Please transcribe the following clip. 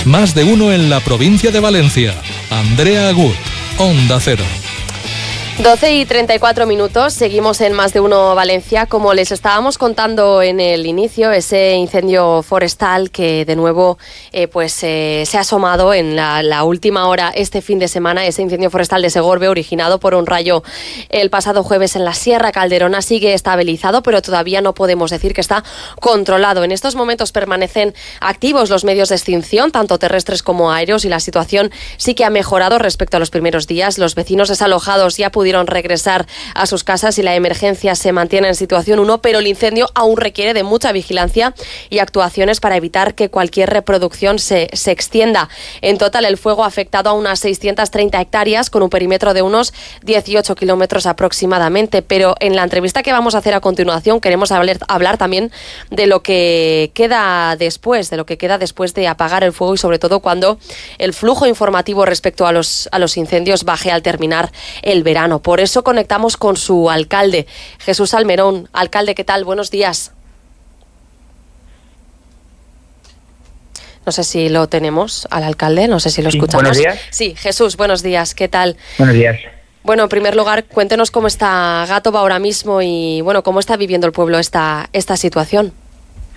Más de uno en la provincia de Valencia. Andrea Agut, Onda Cero. 12:34, seguimos en Más de Uno Valencia. Como les estábamos contando en el inicio, ese incendio forestal que de nuevo se ha asomado en la última hora este fin de semana, ese incendio forestal de Segorbe originado por un rayo el pasado jueves en la Sierra Calderona, sigue estabilizado, pero todavía no podemos decir que está controlado. En estos momentos permanecen activos los medios de extinción, tanto terrestres como aéreos, y la situación sí que ha mejorado respecto a los primeros días. Los vecinos desalojados ya pudieron regresar a sus casas y la emergencia se mantiene en situación 1, pero el incendio aún requiere de mucha vigilancia y actuaciones para evitar que cualquier reproducción se extienda. En total, el fuego ha afectado a unas 630 hectáreas con un perímetro de unos 18 kilómetros aproximadamente, pero en la entrevista que vamos a hacer a continuación queremos hablar también de lo que queda después, de apagar el fuego y sobre todo cuando el flujo informativo respecto a los incendios baje al terminar el verano. Por eso conectamos con su alcalde, Jesús Almerón. Alcalde, ¿qué tal? Buenos días. No sé si lo tenemos al alcalde, no sé si lo escuchamos. Buenos días. Sí, Jesús, buenos días. ¿Qué tal? Buenos días. Bueno, en primer lugar, cuéntenos cómo está Gàtova ahora mismo y, bueno, cómo está viviendo el pueblo esta situación.